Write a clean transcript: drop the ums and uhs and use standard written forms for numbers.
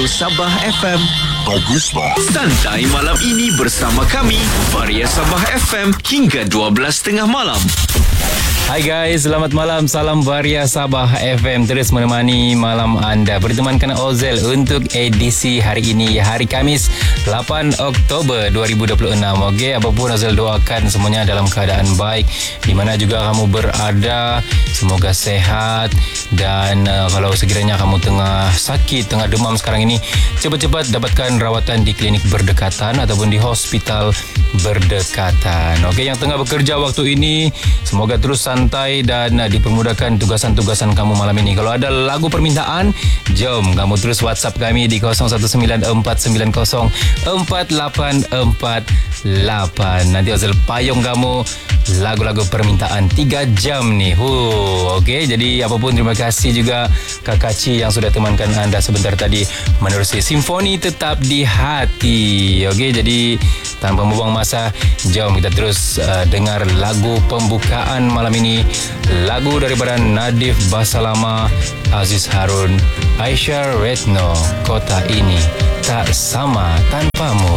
Sabah FM. Baguslah. Santai malam ini bersama kami, Varia Sabah FM hingga 12.30 malam. Hai guys, selamat malam. Salam Varia Sabah FM terus menemani malam anda. Bertemankan Ozel untuk edisi hari ini, hari Kamis 8 Oktober 2026. Okey, apapun Ozel doakan semuanya dalam keadaan baik di mana juga kamu berada. Semoga sehat dan kalau sekiranya kamu tengah sakit, tengah demam sekarang ini, cepat-cepat dapatkan rawatan di klinik berdekatan ataupun di hospital berdekatan. Okey, yang tengah bekerja waktu ini, semoga terus santai dan dipermudahkan tugasan-tugasan kamu malam ini. Kalau ada lagu permintaan, jom kamu terus WhatsApp kami di 0194904848. Nanti Azal payung kamu lagu-lagu permintaan 3 jam nih. Okey, jadi apapun terima kasih juga Kak Kaci yang sudah temankan anda sebentar tadi menerusi Simfoni Tetap di Hati. Okey, jadi tanpa membuang masa, jom kita terus dengar lagu pembukaan malam ini. Lagu daripada Nadif Basalama, Aziz Harun, Aisyah Retno, Kota Ini Tak Sama Tanpamu.